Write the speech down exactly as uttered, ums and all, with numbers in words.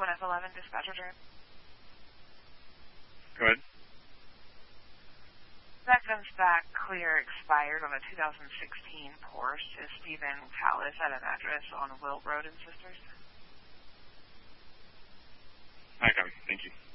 one F eleven, dispatcher turn. Go ahead. That comes back clear expired on a two thousand sixteen Porsche to Stephen Callis at an address on Wilt Road in Sisters. I got it. Thank you.